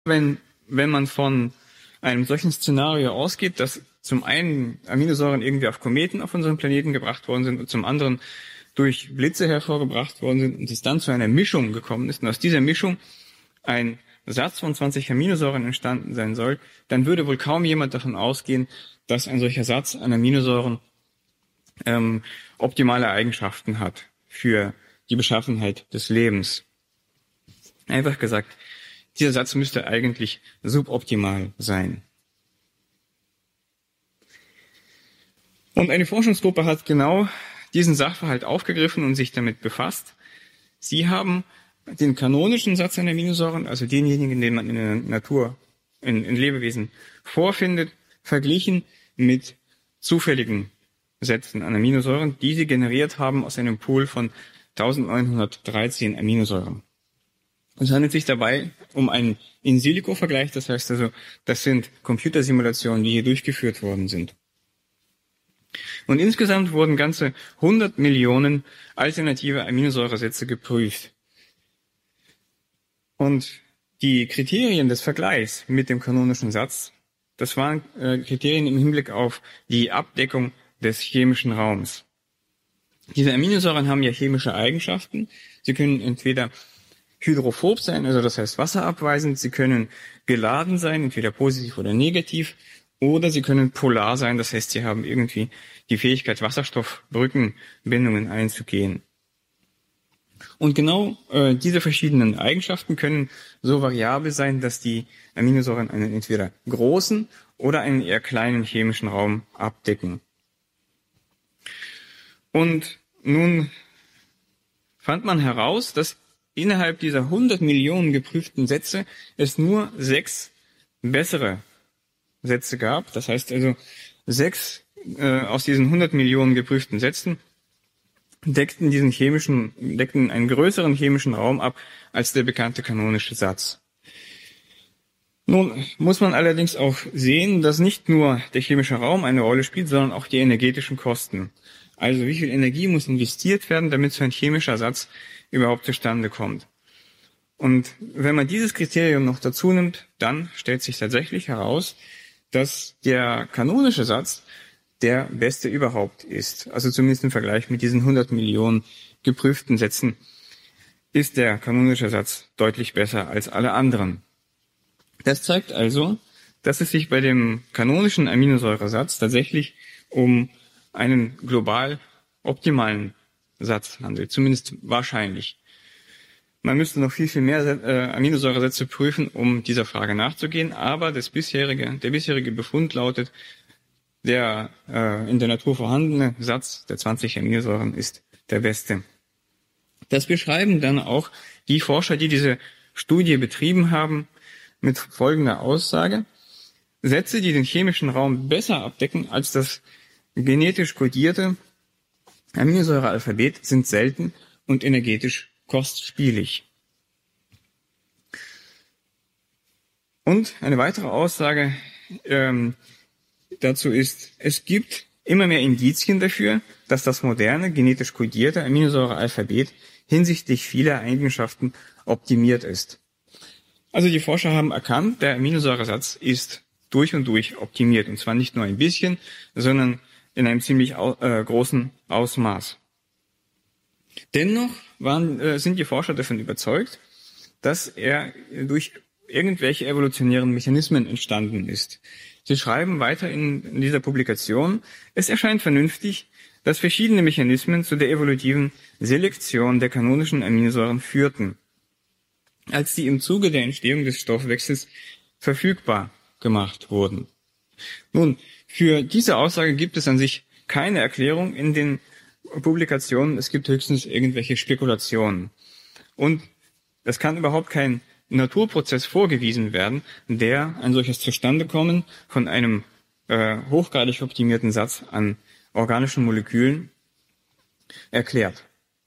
wenn man von einem solchen Szenario ausgeht, dass zum einen Aminosäuren irgendwie auf Kometen auf unserem Planeten gebracht worden sind und zum anderen durch Blitze hervorgebracht worden sind und es dann zu einer Mischung gekommen ist und aus dieser Mischung ein Satz von 20 Aminosäuren entstanden sein soll, dann würde wohl kaum jemand davon ausgehen, dass ein solcher Satz an Aminosäuren optimale Eigenschaften hat für die Beschaffenheit des Lebens. Einfach gesagt, dieser Satz müsste eigentlich suboptimal sein. Und eine Forschungsgruppe hat genau diesen Sachverhalt aufgegriffen und sich damit befasst. Sie haben den kanonischen Satz an Aminosäuren, also denjenigen, den man in der Natur, in Lebewesen vorfindet, verglichen mit zufälligen Sätzen an Aminosäuren, die sie generiert haben aus einem Pool von 1913 Aminosäuren. Es handelt sich dabei um einen In-Silico-Vergleich, das heißt also, das sind Computersimulationen, die hier durchgeführt worden sind. Und insgesamt wurden ganze 100 Millionen alternative Aminosäuresätze geprüft. Und die Kriterien des Vergleichs mit dem kanonischen Satz, das waren Kriterien im Hinblick auf die Abdeckung des chemischen Raums. Diese Aminosäuren haben ja chemische Eigenschaften. Sie können entweder hydrophob sein, also das heißt wasserabweisend. Sie können geladen sein, entweder positiv oder negativ. Oder sie können polar sein, das heißt, sie haben irgendwie die Fähigkeit, Wasserstoffbrückenbindungen einzugehen. Und genau diese verschiedenen Eigenschaften können so variabel sein, dass die Aminosäuren einen entweder großen oder einen eher kleinen chemischen Raum abdecken. Und nun fand man heraus, dass innerhalb dieser 100 Millionen geprüften Sätze es nur 6 bessere Sätze gab. Das heißt also, 6 aus diesen 100 Millionen geprüften Sätzen deckten einen größeren chemischen Raum ab als der bekannte kanonische Satz. Nun muss man allerdings auch sehen, dass nicht nur der chemische Raum eine Rolle spielt, sondern auch die energetischen Kosten. Also wie viel Energie muss investiert werden, damit so ein chemischer Satz überhaupt zustande kommt. Und wenn man dieses Kriterium noch dazu nimmt, dann stellt sich tatsächlich heraus, dass der kanonische Satz der beste überhaupt ist. Also zumindest im Vergleich mit diesen 100 Millionen geprüften Sätzen ist der kanonische Satz deutlich besser als alle anderen. Das zeigt also, dass es sich bei dem kanonischen Aminosäuresatz tatsächlich um einen global optimalen Satz handelt, zumindest wahrscheinlich. Man müsste noch viel mehr Aminosäuresätze prüfen, um dieser Frage nachzugehen, aber der bisherige Befund lautet, der in der Natur vorhandene Satz der 20 Aminosäuren ist der beste. Das beschreiben dann auch die Forscher, die diese Studie betrieben haben, mit folgender Aussage: Sätze, die den chemischen Raum besser abdecken als das genetisch kodierte Aminosäurealphabet, sind selten und energetisch kostspielig. Und eine weitere Aussage dazu ist, es gibt immer mehr Indizien dafür, dass das moderne, genetisch kodierte Aminosäurealphabet hinsichtlich vieler Eigenschaften optimiert ist. Also die Forscher haben erkannt, der Aminosäuresatz ist durch und durch optimiert. Und zwar nicht nur ein bisschen, sondern in einem ziemlich großen Ausmaß. Dennoch sind die Forscher davon überzeugt, dass er durch irgendwelche evolutionären Mechanismen entstanden ist. Sie schreiben weiter in dieser Publikation, es erscheint vernünftig, dass verschiedene Mechanismen zu der evolutiven Selektion der kanonischen Aminosäuren führten, als die im Zuge der Entstehung des Stoffwechsels verfügbar gemacht wurden. Nun, für diese Aussage gibt es an sich keine Erklärung in den Publikationen, es gibt höchstens irgendwelche Spekulationen. Und es kann überhaupt kein Naturprozess vorgewiesen werden, der ein solches Zustandekommen von einem hochgradig optimierten Satz an organischen Molekülen erklärt.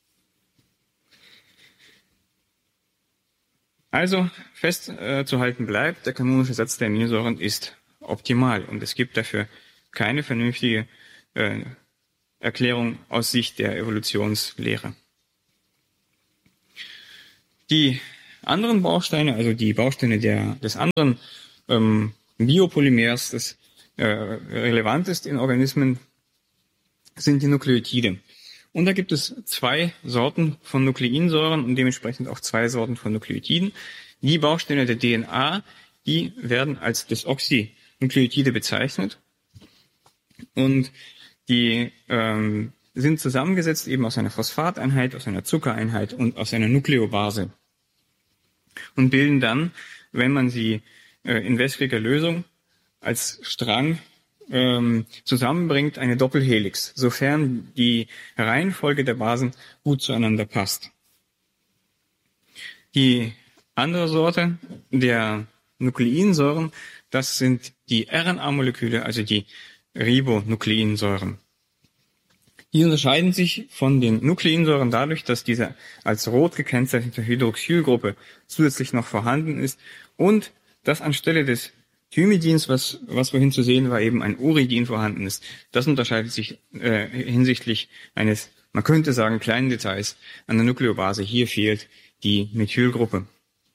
Also festzuhalten bleibt, der kanonische Satz der Aminosäuren ist optimal und es gibt dafür keine vernünftige Erklärung aus Sicht der Evolutionslehre. Die anderen Bausteine, also die Bausteine des anderen Biopolymers, das relevant ist in Organismen, sind die Nukleotide. Und da gibt es 2 Sorten von Nukleinsäuren und dementsprechend auch 2 Sorten von Nukleotiden. Die Bausteine der DNA, die werden als Desoxynukleotide bezeichnet und die sind zusammengesetzt eben aus einer Phosphateinheit, aus einer Zuckereinheit und aus einer Nukleobase und bilden dann, wenn man sie in wässriger Lösung als Strang zusammenbringt, eine Doppelhelix, sofern die Reihenfolge der Basen gut zueinander passt. Die andere Sorte der Nukleinsäuren, das sind die RNA-Moleküle, also die Ribonukleinsäuren. Die unterscheiden sich von den Nukleinsäuren dadurch, dass diese als rot gekennzeichnete Hydroxylgruppe zusätzlich noch vorhanden ist und dass anstelle des Thymidins, was vorhin zu sehen war, eben ein Uridin vorhanden ist. Das unterscheidet sich hinsichtlich eines, man könnte sagen, kleinen Details an der Nukleobase. Hier fehlt die Methylgruppe.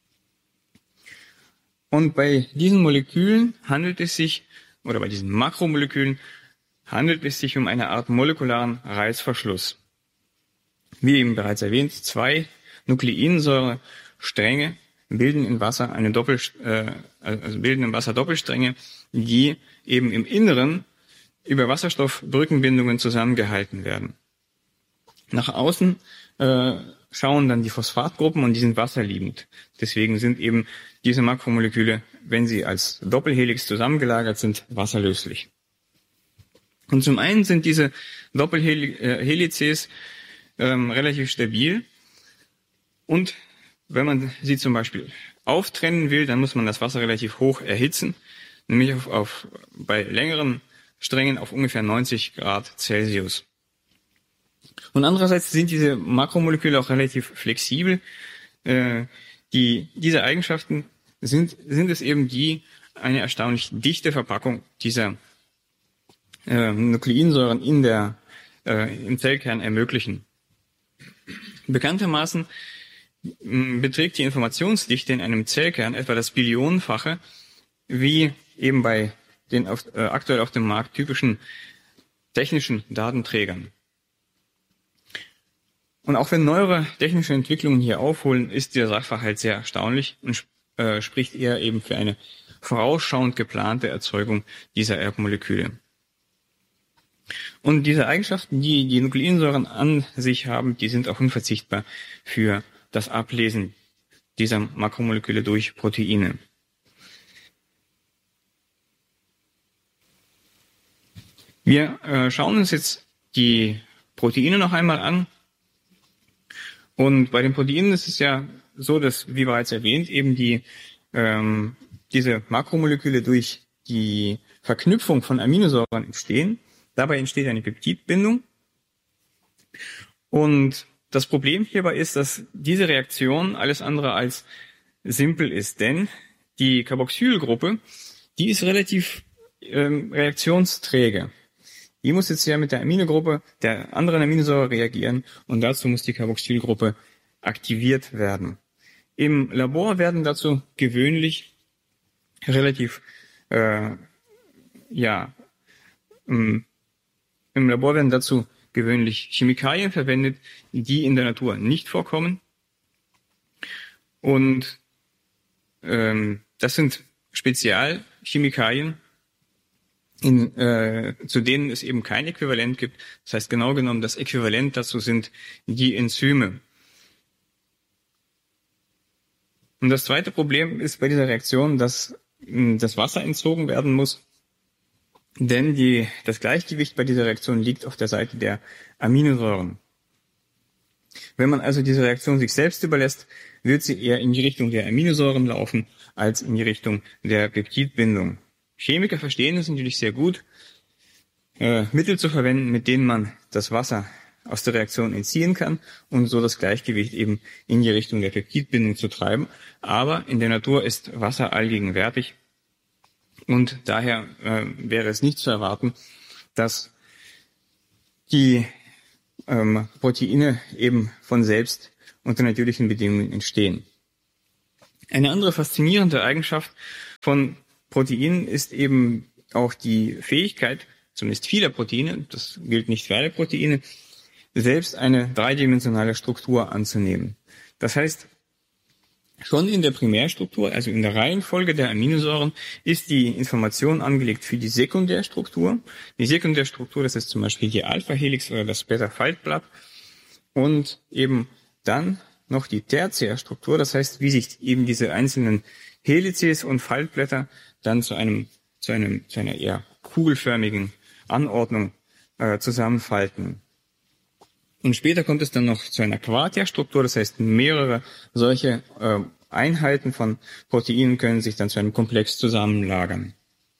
Und bei diesen Molekülen handelt es sich, oder bei diesen Makromolekülen, handelt es sich um eine Art molekularen Reißverschluss. Wie eben bereits erwähnt, 2 Nukleinsäurestränge bilden im Wasser Doppelstränge, die eben im Inneren über Wasserstoffbrückenbindungen zusammengehalten werden. Nach außen schauen dann die Phosphatgruppen und die sind wasserliebend. Deswegen sind eben diese Makromoleküle, wenn sie als Doppelhelix zusammengelagert sind, wasserlöslich. Und zum einen sind diese Doppelhelices relativ stabil und wenn man sie zum Beispiel auftrennen will, dann muss man das Wasser relativ hoch erhitzen, nämlich bei längeren Strängen auf ungefähr 90 Grad Celsius. Und andererseits sind diese Makromoleküle auch relativ flexibel. Diese Eigenschaften sind es eben, die eine erstaunlich dichte Verpackung dieser Nukleinsäuren im Zellkern ermöglichen. Bekanntermaßen beträgt die Informationsdichte in einem Zellkern etwa das Billionenfache, wie eben bei den aktuell auf dem Markt typischen technischen Datenträgern. Und auch wenn neuere technische Entwicklungen hier aufholen, ist der Sachverhalt sehr erstaunlich und spricht eher eben für eine vorausschauend geplante Erzeugung dieser Erbmoleküle. Und diese Eigenschaften, die die Nukleinsäuren an sich haben, die sind auch unverzichtbar für das Ablesen dieser Makromoleküle durch Proteine. Wir schauen uns jetzt die Proteine noch einmal an. Und bei den Proteinen ist es ja so, dass, wie bereits erwähnt, eben diese Makromoleküle durch die Verknüpfung von Aminosäuren entstehen. Dabei entsteht eine Peptidbindung. Und das Problem hierbei ist, dass diese Reaktion alles andere als simpel ist, denn die Carboxylgruppe, die ist relativ reaktionsträge. Die muss jetzt ja mit der Aminogruppe der anderen Aminosäure reagieren und dazu muss die Carboxylgruppe aktiviert werden. Im Labor werden dazu gewöhnlich Chemikalien verwendet, die in der Natur nicht vorkommen. Und das sind Spezialchemikalien, zu denen es eben kein Äquivalent gibt. Das heißt, genau genommen, das Äquivalent dazu sind die Enzyme. Und das zweite Problem ist bei dieser Reaktion, dass das Wasser entzogen werden muss, denn das Gleichgewicht bei dieser Reaktion liegt auf der Seite der Aminosäuren. Wenn man also diese Reaktion sich selbst überlässt, wird sie eher in die Richtung der Aminosäuren laufen, als in die Richtung der Peptidbindung. Chemiker verstehen es natürlich sehr gut, Mittel zu verwenden, mit denen man das Wasser aus der Reaktion entziehen kann und so das Gleichgewicht eben in die Richtung der Peptidbindung zu treiben. Aber in der Natur ist Wasser allgegenwärtig und daher wäre es nicht zu erwarten, dass die Proteine eben von selbst unter natürlichen Bedingungen entstehen. Eine andere faszinierende Eigenschaft von Proteinen ist eben auch die Fähigkeit, zumindest vieler Proteine, das gilt nicht für alle Proteine, selbst eine dreidimensionale Struktur anzunehmen. Das heißt, schon in der Primärstruktur, also in der Reihenfolge der Aminosäuren, ist die Information angelegt für die Sekundärstruktur. Die Sekundärstruktur, das ist zum Beispiel die Alpha-Helix oder das Beta-Faltblatt. Und eben dann noch die Tertiärstruktur, das heißt, wie sich eben diese einzelnen Helices und Faltblätter dann zu einer eher kugelförmigen Anordnung zusammenfalten. Und später kommt es dann noch zu einer Quaterstruktur, das heißt, mehrere solche Einheiten von Proteinen können sich dann zu einem Komplex zusammenlagern.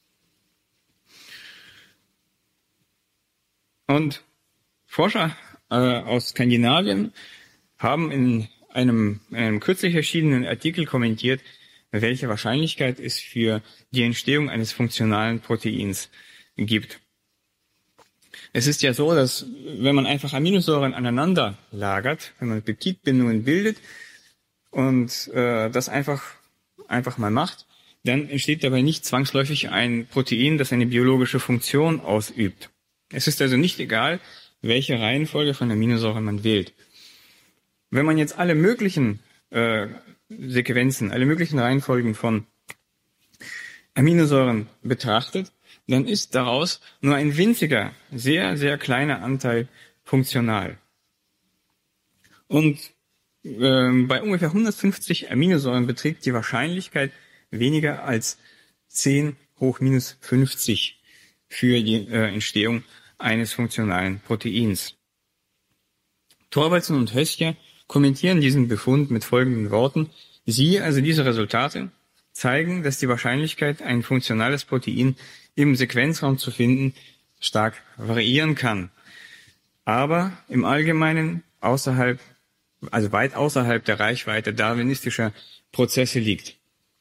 Und Forscher aus Skandinavien haben in einem kürzlich erschienenen Artikel kommentiert, welche Wahrscheinlichkeit es für die Entstehung eines funktionalen Proteins gibt. Es ist ja so, dass wenn man einfach Aminosäuren aneinander lagert, wenn man Peptidbindungen bildet und das einfach mal macht, dann entsteht dabei nicht zwangsläufig ein Protein, das eine biologische Funktion ausübt. Es ist also nicht egal, welche Reihenfolge von Aminosäuren man wählt. Wenn man jetzt alle möglichen Sequenzen, alle möglichen Reihenfolgen von Aminosäuren betrachtet, dann ist daraus nur ein winziger, sehr, sehr kleiner Anteil funktional. Und bei ungefähr 150 Aminosäuren beträgt die Wahrscheinlichkeit weniger als 10 hoch minus 50 für die Entstehung eines funktionalen Proteins. Thorvaldsen und Hössjer kommentieren diesen Befund mit folgenden Worten: Siehe also diese Resultate zeigen, dass die Wahrscheinlichkeit, ein funktionales Protein im Sequenzraum zu finden, stark variieren kann, aber im Allgemeinen weit außerhalb der Reichweite darwinistischer Prozesse liegt.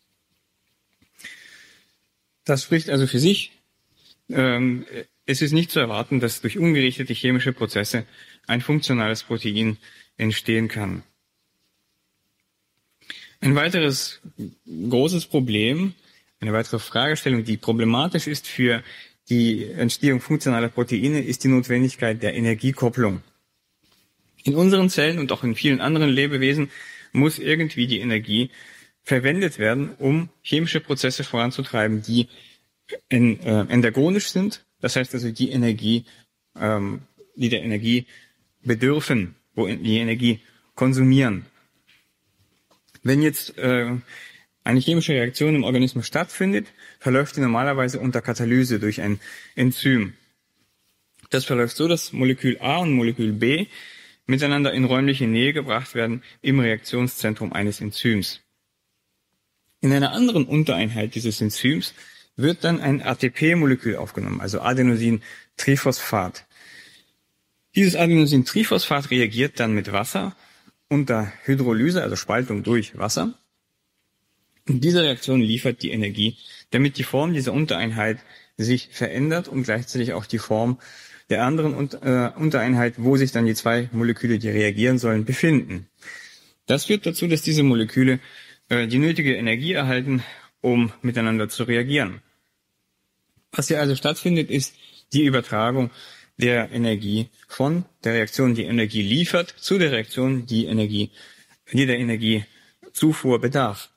Das spricht also für sich. Es ist nicht zu erwarten, dass durch ungerichtete chemische Prozesse ein funktionales Protein entstehen kann. Ein weiteres großes Problem, eine weitere Fragestellung, die problematisch ist für die Entstehung funktionaler Proteine, ist die Notwendigkeit der Energiekopplung. In unseren Zellen und auch in vielen anderen Lebewesen muss irgendwie die Energie verwendet werden, um chemische Prozesse voranzutreiben, die endergonisch sind, das heißt also die der Energie bedürfen, wo die Energie konsumieren. Wenn jetzt eine chemische Reaktion im Organismus stattfindet, verläuft die normalerweise unter Katalyse durch ein Enzym. Das verläuft so, dass Molekül A und Molekül B miteinander in räumliche Nähe gebracht werden im Reaktionszentrum eines Enzyms. In einer anderen Untereinheit dieses Enzyms wird dann ein ATP-Molekül aufgenommen, also Adenosintriphosphat. Dieses Adenosintriphosphat reagiert dann mit Wasser unter Hydrolyse, also Spaltung durch Wasser. Und diese Reaktion liefert die Energie, damit die Form dieser Untereinheit sich verändert und gleichzeitig auch die Form der anderen Untereinheit, wo sich dann die zwei Moleküle, die reagieren sollen, befinden. Das führt dazu, dass diese Moleküle die nötige Energie erhalten, um miteinander zu reagieren. Was hier also stattfindet, ist die Übertragung der Energie von der Reaktion, die Energie liefert, zu der Reaktion, die der Energiezufuhr bedarf.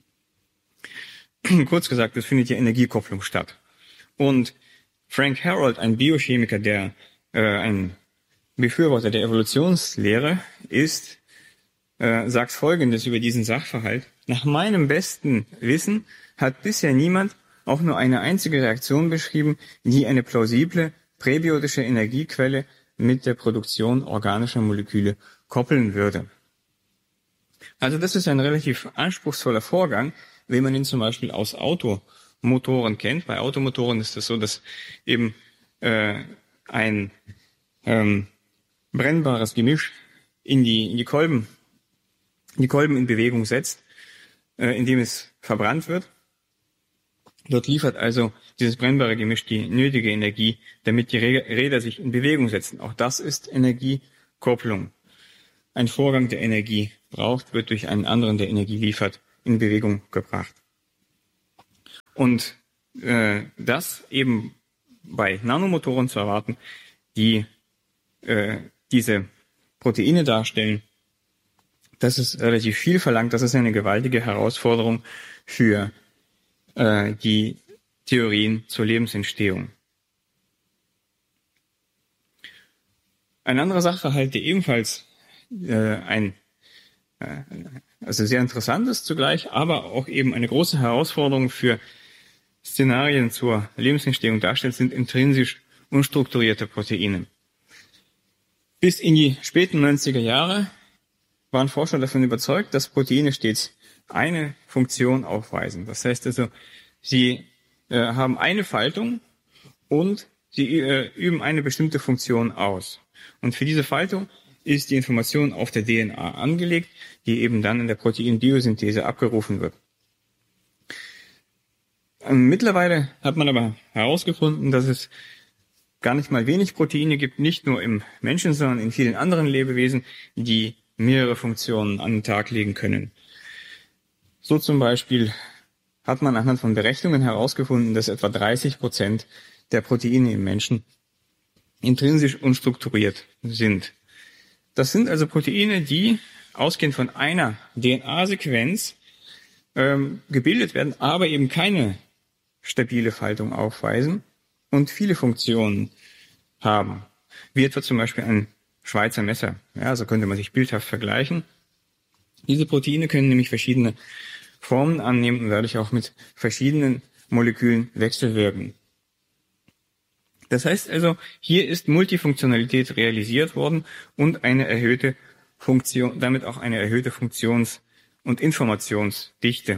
Kurz gesagt, es findet die Energiekopplung statt. Und Frank Herold, ein Biochemiker, der ein Befürworter der Evolutionslehre ist, sagt Folgendes über diesen Sachverhalt: Nach meinem besten Wissen hat bisher niemand auch nur eine einzige Reaktion beschrieben, die eine plausible präbiotische Energiequelle mit der Produktion organischer Moleküle koppeln würde. Also das ist ein relativ anspruchsvoller Vorgang, wenn man ihn zum Beispiel aus Automotoren kennt. Bei Automotoren ist es so, dass eben ein brennbares Gemisch in die Kolben in Bewegung setzt, indem es verbrannt wird. Dort liefert also dieses brennbare Gemisch die nötige Energie, damit die Räder sich in Bewegung setzen. Auch das ist Energiekopplung. Ein Vorgang, der Energie braucht, wird durch einen anderen, der Energie liefert, in Bewegung gebracht. Und das eben bei Nanomotoren zu erwarten, die diese Proteine darstellen, das ist relativ viel verlangt. Das ist eine gewaltige Herausforderung für die Theorien zur Lebensentstehung. Ein anderer Sachverhalt, der ebenfalls also sehr interessant ist zugleich, aber auch eben eine große Herausforderung für Szenarien zur Lebensentstehung darstellt, sind intrinsisch unstrukturierte Proteine. Bis in die späten 90er Jahre waren Forscher davon überzeugt, dass Proteine stets eine Funktion aufweisen. Das heißt also, sie haben eine Faltung und sie üben eine bestimmte Funktion aus. Und für diese Faltung ist die Information auf der DNA angelegt, die eben dann in der Proteinbiosynthese abgerufen wird. Mittlerweile hat man aber herausgefunden, dass es gar nicht mal wenig Proteine gibt, nicht nur im Menschen, sondern in vielen anderen Lebewesen, die mehrere Funktionen an den Tag legen können. So zum Beispiel hat man anhand von Berechnungen herausgefunden, dass etwa 30% der Proteine im Menschen intrinsisch unstrukturiert sind. Das sind also Proteine, die ausgehend von einer DNA-Sequenz gebildet werden, aber eben keine stabile Faltung aufweisen und viele Funktionen haben. Wie etwa zum Beispiel ein Schweizer Messer. Ja, so könnte man sich bildhaft vergleichen. Diese Proteine können nämlich verschiedene Formen annehmen und dadurch auch mit verschiedenen Molekülen wechselwirken. Das heißt also, hier ist Multifunktionalität realisiert worden und eine erhöhte Funktion, damit auch eine erhöhte Funktions- und Informationsdichte.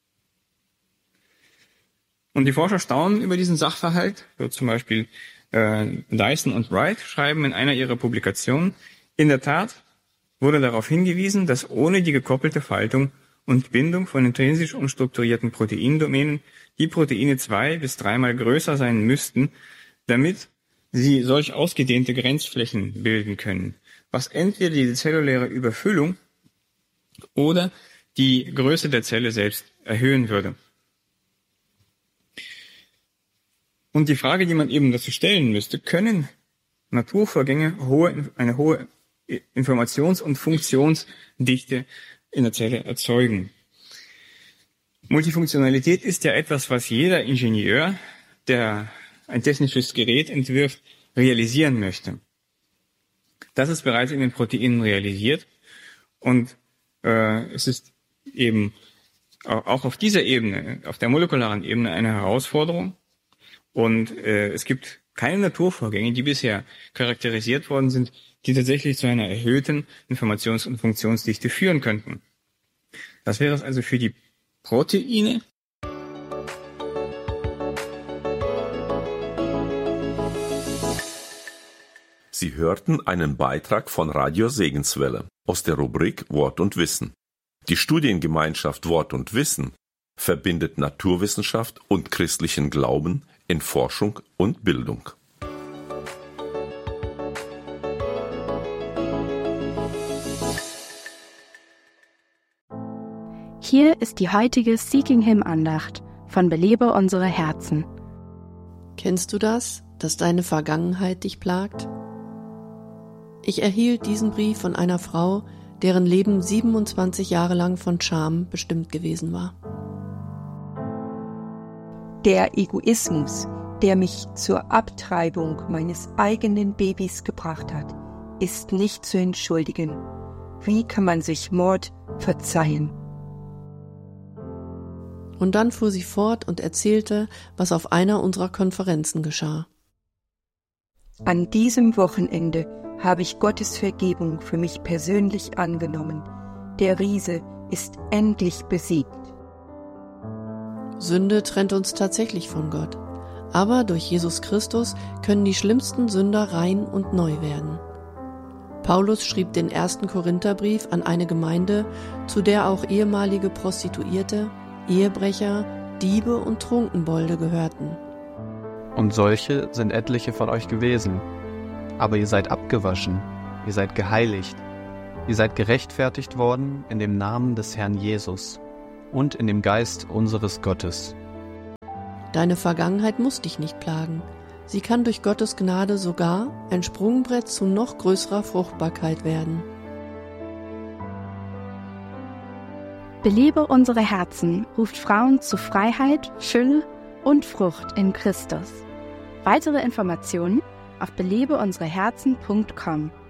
Und die Forscher staunen über diesen Sachverhalt. So zum Beispiel Dyson und Wright schreiben in einer ihrer Publikationen: In der Tat wurde darauf hingewiesen, dass ohne die gekoppelte Faltung und Bindung von intrinsisch unstrukturierten Proteindomänen die Proteine 2- bis 3-mal größer sein müssten, damit sie solch ausgedehnte Grenzflächen bilden können, was entweder die zelluläre Überfüllung oder die Größe der Zelle selbst erhöhen würde. Und die Frage, die man eben dazu stellen müsste: Können Naturvorgänge eine hohe Informations- und Funktionsdichte in der Zelle erzeugen? Multifunktionalität ist ja etwas, was jeder Ingenieur, der ein technisches Gerät entwirft, realisieren möchte. Das ist bereits in den Proteinen realisiert und es ist eben auch auf dieser Ebene, auf der molekularen Ebene, eine Herausforderung. Und es gibt keine Naturvorgänge, die bisher charakterisiert worden sind, die tatsächlich zu einer erhöhten Informations- und Funktionsdichte führen könnten. Das wäre es also für die Proteine. Sie hörten einen Beitrag von Radio Segenswelle aus der Rubrik Wort und Wissen. Die Studiengemeinschaft Wort und Wissen verbindet Naturwissenschaft und christlichen Glauben in Forschung und Bildung. Hier ist die heutige Seeking Him Andacht von Belebe unsere Herzen. Kennst du das, dass deine Vergangenheit dich plagt? Ich erhielt diesen Brief von einer Frau, deren Leben 27 Jahre lang von Scham bestimmt gewesen war. Der Egoismus, der mich zur Abtreibung meines eigenen Babys gebracht hat, ist nicht zu entschuldigen. Wie kann man sich Mord verzeihen? Und dann fuhr sie fort und erzählte, was auf einer unserer Konferenzen geschah. An diesem Wochenende habe ich Gottes Vergebung für mich persönlich angenommen. Der Riese ist endlich besiegt. Sünde trennt uns tatsächlich von Gott. Aber durch Jesus Christus können die schlimmsten Sünder rein und neu werden. Paulus schrieb den 1. Korintherbrief an eine Gemeinde, zu der auch ehemalige Prostituierte, Ehebrecher, Diebe und Trunkenbolde gehörten. Und solche sind etliche von euch gewesen. Aber ihr seid abgewaschen, ihr seid geheiligt, ihr seid gerechtfertigt worden in dem Namen des Herrn Jesus und in dem Geist unseres Gottes. Deine Vergangenheit muss dich nicht plagen. Sie kann durch Gottes Gnade sogar ein Sprungbrett zu noch größerer Fruchtbarkeit werden. Belebe unsere Herzen ruft Frauen zu Freiheit, Fülle und Frucht in Christus. Weitere Informationen auf belebeunsereherzen.com.